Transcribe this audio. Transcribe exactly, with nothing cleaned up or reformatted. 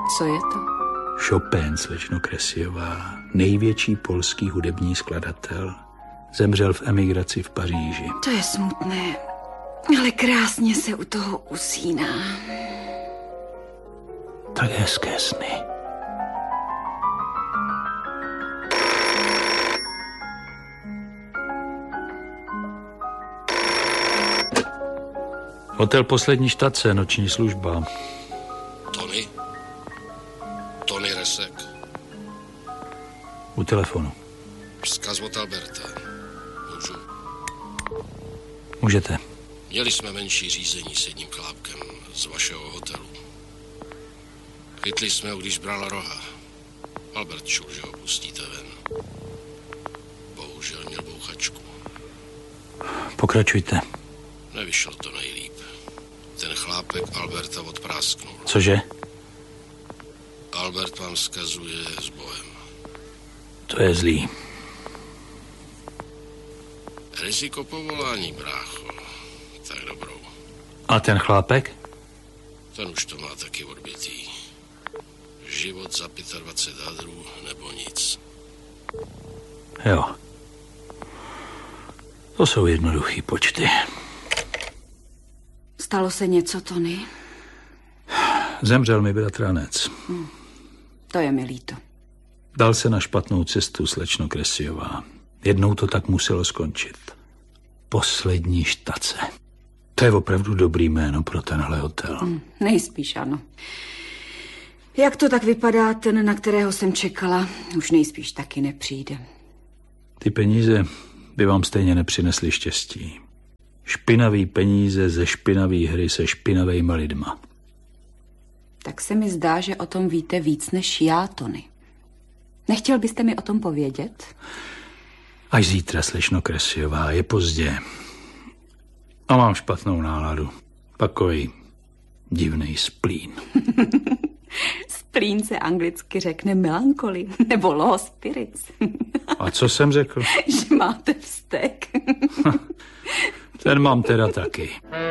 Co je to? Chopin, slečno Kresjová, největší polský hudební skladatel. Zemřel v emigraci v Paříži. To je smutné, ale krásně se u toho usíná. Tak hezké sny. Hotel Poslední štace, noční služba. Tony? Tony Resek. U telefonu. Vzkaz od Alberta. Můžu? Můžete. Měli jsme menší řízení s jedním chlápkem z vašeho hotelu. Chytli jsme ho, když brala roha. Albert čul, že ho pustíte ven. Bohužel měl bouchačku. Pokračujte. Nevyšlo to nejlíp. Ten chlápek Alberta odprásknul. Cože? Albert vám vzkazuje s Bohem. To je zlý. Riziko povolání, brácho. Tak dobrou. A ten chlápek? Ten už to má taky odbitý. Život za dvacet pět hadrů nebo nic. Jo. To jsou jednoduchý počty. Stalo se něco, Tony? Zemřel mi bratranec. Hm. To je mi líto. Dal se na špatnou cestu, slečno Kresjová. Jednou to tak muselo skončit. Poslední štace. To je opravdu dobrý jméno pro tenhle hotel. Hm, nejspíš ano. Jak to tak vypadá, ten, na kterého jsem čekala, už nejspíš taky nepřijde. Ty peníze by vám stejně nepřinesly štěstí. Špinavý peníze ze špinavý hry se špinavejma lidma. Tak se mi zdá, že o tom víte víc než já, Tony. Nechtěl byste mi o tom povědět? Až zítra, slečno Kresjová, je pozdě. A mám špatnou náladu. Takový divnej splín. Splín se anglicky řekne melancholy, nebo low spirits. A co jsem řekl? Že máte vztek. Ten mám teda taky.